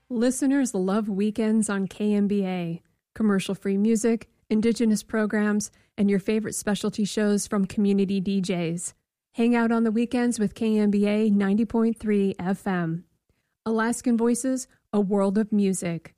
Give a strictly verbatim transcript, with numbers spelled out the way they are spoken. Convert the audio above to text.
Listeners love weekends on K M B A. Commercial-free music, Indigenous programs, and your favorite specialty shows from community D Js. Hang out on the weekends with K M B A ninety point three F M. Alaskan Voices, a world of music.